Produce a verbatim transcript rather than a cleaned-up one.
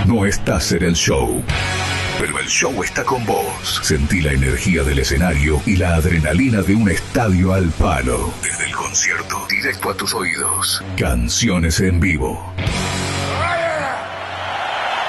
No estás en el show, pero el show está con vos. Sentí la energía del escenario y la adrenalina de un estadio al palo. Desde el concierto, directo a tus oídos. Canciones en vivo.